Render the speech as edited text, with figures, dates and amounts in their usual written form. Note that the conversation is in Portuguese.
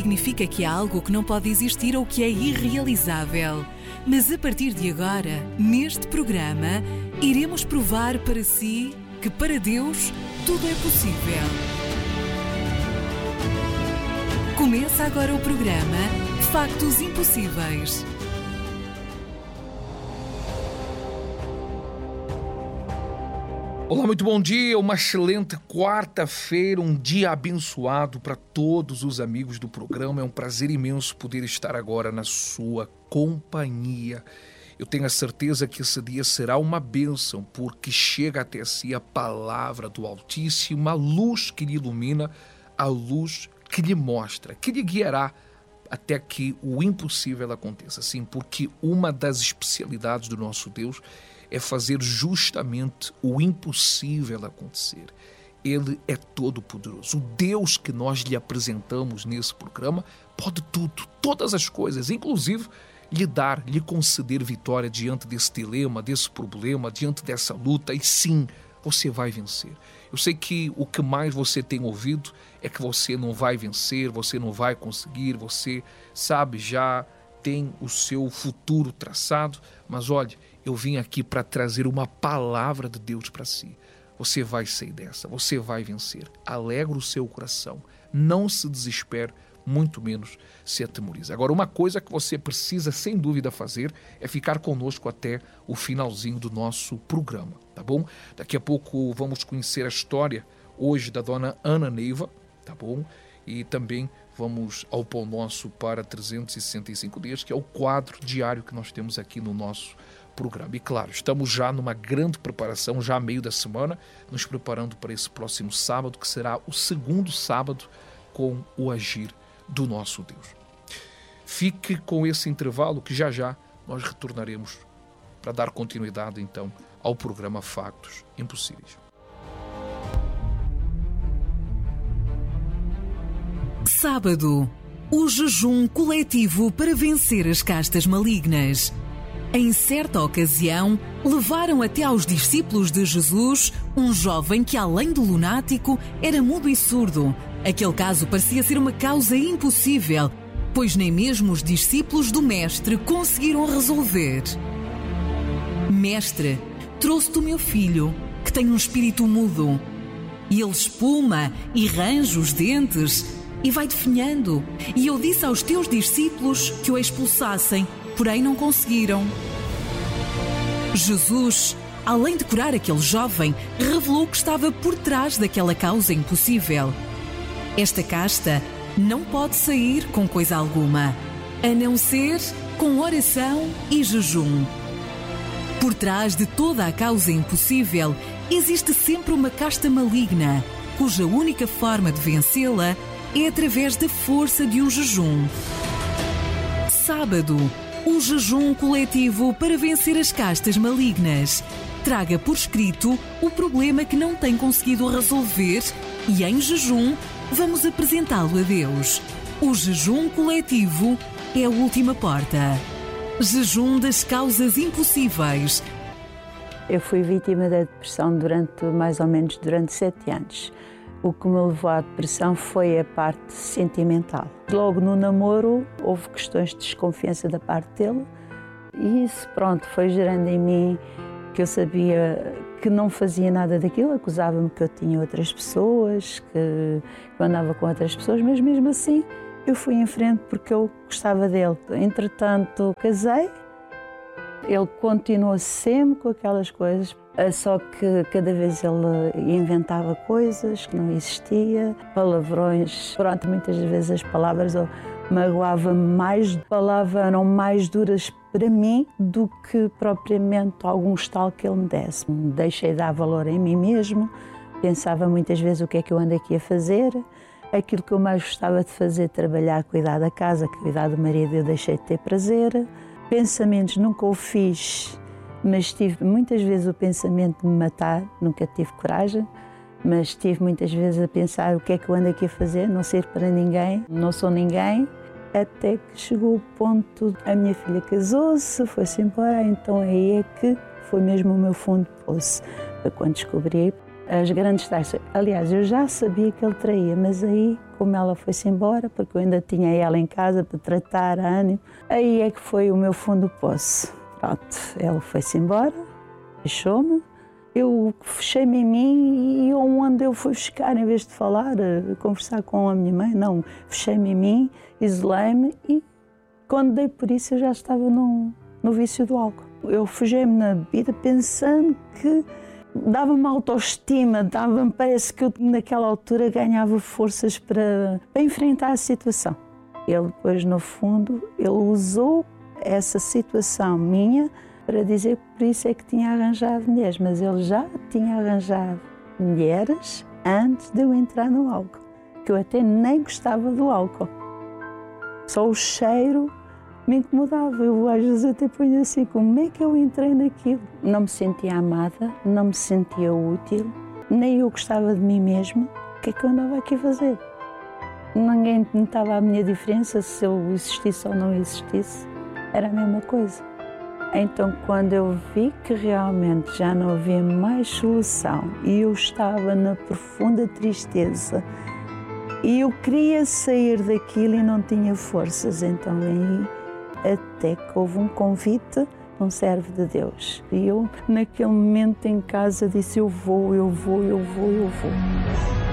Significa que há algo que não pode existir ou que é irrealizável. Mas a partir de agora, neste programa, iremos provar para si que para Deus tudo é possível. Começa agora o programa Factos Impossíveis. Olá, muito bom dia, uma excelente quarta-feira, um dia abençoado para todos os amigos do programa. É um prazer imenso poder estar agora na sua companhia. Eu tenho a certeza que esse dia será uma bênção, porque chega até si a palavra do Altíssimo, a luz que lhe ilumina, a luz que lhe mostra, que lhe guiará até que o impossível aconteça. Sim, porque uma das especialidades do nosso Deus é fazer justamente o impossível acontecer. Ele é todo-poderoso. O Deus que nós lhe apresentamos nesse programa pode tudo, todas as coisas, inclusive lhe conceder vitória diante desse dilema, desse problema, diante dessa luta, e sim, você vai vencer. Eu sei que o que mais você tem ouvido é que você não vai vencer, você não vai conseguir, você sabe, já tem o seu futuro traçado, mas olha, eu vim aqui para trazer uma palavra de Deus para si. Você vai sair dessa, você vai vencer. Alegra o seu coração, não se desespere, muito menos se atemorize. Agora, uma coisa que você precisa sem dúvida fazer é ficar conosco até o finalzinho do nosso programa, tá bom? Daqui a pouco vamos conhecer a história hoje da dona Ana Neiva, tá bom? E também vamos ao Pão Nosso para 365 dias, que é o quadro diário que nós temos aqui no nosso programa. E claro, estamos já numa grande preparação, já a meio da semana, nos preparando para esse próximo sábado, que será o segundo sábado com o agir do nosso Deus. Fique com esse intervalo que já nós retornaremos para dar continuidade então ao programa Factos Impossíveis. Sábado, o jejum coletivo para vencer as castas malignas. Em certa ocasião, levaram até aos discípulos de Jesus um jovem que, além de lunático, era mudo e surdo. Aquele caso parecia ser uma causa impossível, pois nem mesmo os discípulos do Mestre conseguiram resolver. Mestre, trouxe-te o meu filho, que tem um espírito mudo. E ele espuma e range os dentes e vai definhando. E eu disse aos teus discípulos que o expulsassem, porém não conseguiram. Jesus, além de curar aquele jovem, revelou que estava por trás daquela causa impossível. Esta casta não pode sair com coisa alguma, a não ser com oração e jejum. Por trás de toda a causa impossível, existe sempre uma casta maligna, cuja única forma de vencê-la é através da força de um jejum. Sábado, o jejum coletivo para vencer as castas malignas. Traga por escrito o problema que não tem conseguido resolver e, em jejum, vamos apresentá-lo a Deus. O jejum coletivo é a última porta. Jejum das causas impossíveis. Eu fui vítima da depressão mais ou menos durante 7 anos. O que me levou à depressão foi a parte sentimental. Logo no namoro houve questões de desconfiança da parte dele e isso, pronto, foi gerando em mim que eu sabia que não fazia nada daquilo, acusava-me que eu tinha outras pessoas, que eu andava com outras pessoas, mas mesmo assim eu fui em frente porque eu gostava dele. Entretanto, casei, ele continuou sempre com aquelas coisas, só que cada vez ele inventava coisas que não existia, palavrões. Pronto, muitas vezes as palavras magoavam-me mais, palavras eram mais duras para mim do que propriamente algum estalo que ele me desse. Deixei de dar valor em mim mesmo, pensava muitas vezes o que é que eu ando aqui a fazer. Aquilo que eu mais gostava de fazer, trabalhar, cuidar da casa, cuidar do marido, eu deixei de ter prazer. Pensamentos nunca o fiz, mas tive muitas vezes o pensamento de me matar, nunca tive coragem, mas tive muitas vezes a pensar o que é que eu ando aqui a fazer, não sirvo para ninguém, não sou ninguém, até que chegou o ponto, a minha filha casou-se, foi-se embora, então aí é que foi mesmo o meu fundo de poço. Foi quando descobri as grandes taxas. Aliás, eu já sabia que ele traía, mas aí, como ela foi-se embora, porque eu ainda tinha ela em casa para tratar a ânimo, aí é que foi o meu fundo do poço. Pronto, ela foi-se embora, deixou-me, eu fechei-me em mim e onde eu fui buscar, em vez de falar, conversar com a minha mãe, não, fechei-me em mim, isolei-me e quando dei por isso eu já estava no vício do álcool. Eu refugiei-me na bebida pensando que dava-me autoestima, parece que eu naquela altura ganhava forças para enfrentar a situação. Ele depois, no fundo, ele usou essa situação minha para dizer que por isso é que tinha arranjado mulheres, mas ele já tinha arranjado mulheres antes de eu entrar no álcool, que eu até nem gostava do álcool. Só o cheiro me incomodava. Eu às vezes até ponho assim, como é que eu entrei naquilo? Não me sentia amada, não me sentia útil, nem eu gostava de mim mesma. O que é que eu andava aqui a fazer? Ninguém notava a minha diferença, se eu existisse ou não existisse, era a mesma coisa. Então, quando eu vi que realmente já não havia mais solução e eu estava na profunda tristeza e eu queria sair daquilo e não tinha forças, então aí até que houve um convite de um servo de Deus. E eu, naquele momento em casa, disse: eu vou.